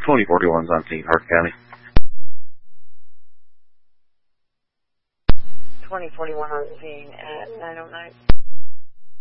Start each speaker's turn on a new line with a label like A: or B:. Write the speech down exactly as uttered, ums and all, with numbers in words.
A: twenty forty-one's on scene, Hart County.
B: twenty forty-one on scene at nine oh nine.